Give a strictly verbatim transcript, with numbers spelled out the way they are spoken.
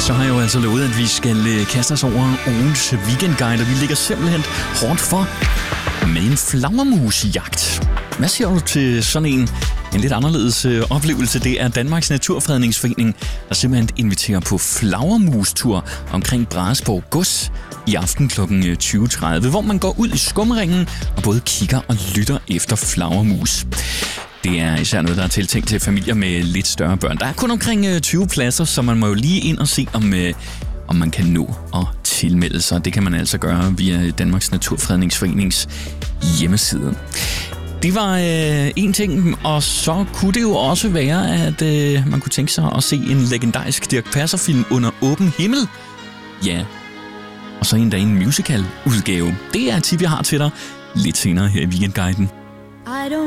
så har jeg jo altså lovet, at vi skal kaste os over ugens weekendguide, og vi ligger simpelthen hårdt for med en flagermusjagt. Hvad siger du til sådan en, en lidt anderledes øh, oplevelse? Det er Danmarks Naturfredningsforening, der simpelthen inviterer på flagermustur omkring Brahesborg Gods i aften klokken tyve tredive, hvor man går ud i skumringen og både kigger og lytter efter flagermus. Det er især noget, der er tiltænkt til familier med lidt større børn. Der er kun omkring tyve pladser, så man må jo lige ind og se, om, om man kan nå at tilmelde sig. Det kan man altså gøre via Danmarks Naturfredningsforenings hjemmeside. Det var øh, en ting, og så kunne det jo også være, at øh, man kunne tænke sig at se en legendarisk Dirch Passer-film under åben himmel. Ja, og så en dag en musical-udgave. Det er et tip, jeg har til dig lidt senere her i Weekendguiden.